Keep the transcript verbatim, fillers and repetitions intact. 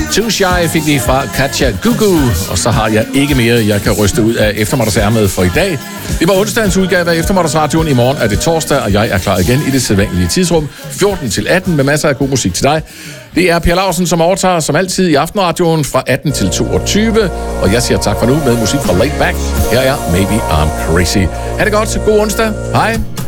Too Shy fik vi fra Katja Gugu, og så har jeg ikke mere, jeg kan ryste ud af eftermiddagsærmet for i dag. Det var onsdagens udgave af Eftermiddagsradioen. I morgen er det torsdag, og jeg er klar igen i det sædvanlige tidsrum, fjorten til atten, med masser af god musik til dig. Det er Per Lausen, som overtager som altid i Aftenradioen fra atten til toogtyve, og jeg siger tak for nu med musik fra Laid Back. Her er Maybe I'm Crazy. Ha' det godt, god onsdag, hej!